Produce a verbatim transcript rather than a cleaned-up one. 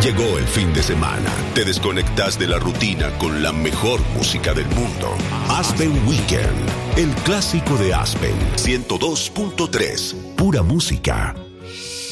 Llegó el fin de semana. Te desconectas de la rutina con la mejor música del mundo. Aspen Weekend, el clásico de Aspen. ciento dos punto tres, pura música.